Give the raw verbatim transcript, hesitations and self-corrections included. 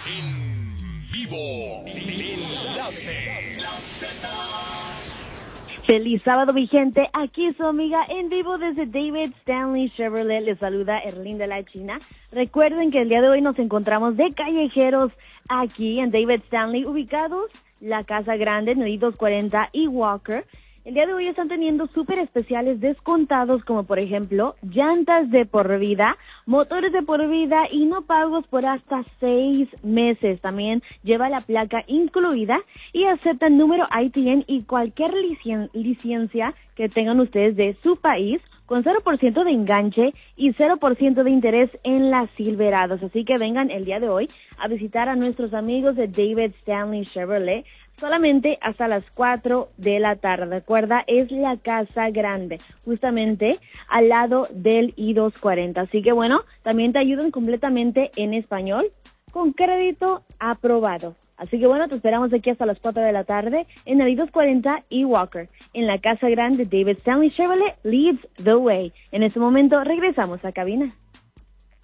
En vivo. Enlace. Feliz sábado, mi gente. Aquí su amiga en vivo desde David Stanley Chevrolet. Les saluda Erlinda La China. Recuerden que el día de hoy nos encontramos de callejeros aquí en David Stanley, ubicados la Casa Grande, en el I doscientos cuarenta y Walker. El día de hoy están teniendo súper especiales descontados, como por ejemplo, llantas de por vida, motores de por vida y no pagos por hasta seis meses. También lleva la placa incluida y aceptan número I T N y cualquier licen- licencia que tengan ustedes de su país, con cero por ciento de enganche y cero por ciento de interés en las Silverados. Así que vengan el día de hoy a visitar a nuestros amigos de David Stanley Chevrolet solamente hasta las cuatro de la tarde. Recuerda, es la Casa Grande, justamente al lado del I doscientos cuarenta. Así que bueno, también te ayudan completamente en español, con crédito aprobado. Así que bueno, te esperamos aquí hasta las cuatro de la tarde en el I doscientos cuarenta y Walker, en la Casa Grande. David Stanley Chevrolet leads the way. En este momento regresamos a cabina.